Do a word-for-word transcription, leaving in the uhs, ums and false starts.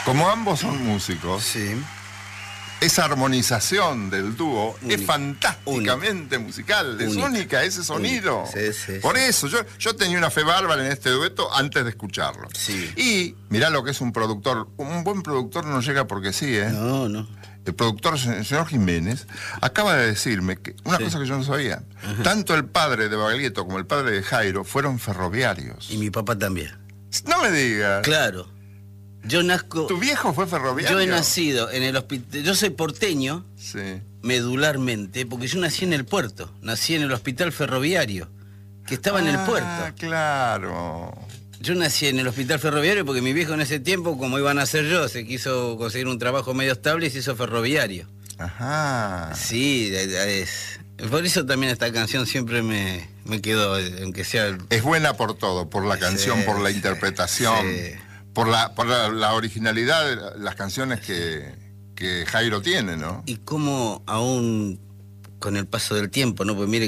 Como ambos son músicos, Sí. esa armonización del dúo Única. es fantásticamente musical, es Única. única ese sonido. Única. Sí, sí, Por sí. eso, yo, yo tenía una fe bárbara en este dueto antes de escucharlo. Sí. Y mirá lo que es un productor, un buen productor no llega porque sí, ¿eh? No, no. El productor, el señor Jiménez, acaba de decirme que una Sí. cosa que yo no sabía. Tanto el padre de Baglietto como el padre de Jairo fueron ferroviarios. Y mi papá también. No me digas. Claro. Yo nazco... ¿Tu viejo fue ferroviario? Yo he nacido en el hospital... Yo soy porteño Sí. medularmente, porque yo nací en el puerto. Nací en el hospital ferroviario, que estaba en el Ah, puerto. claro. Yo nací en el hospital ferroviario porque mi viejo en ese tiempo, como iba a nacer yo, se quiso conseguir un trabajo medio estable y se hizo ferroviario. Ajá. Sí, es... Por eso también esta canción siempre me, me quedó, aunque sea... Es buena por todo, por la canción, Sí, por la sí, interpretación, sí. por la por la, la originalidad de las canciones que, que Jairo tiene, ¿no? Y cómo aún con el paso del tiempo, ¿no? Pues mire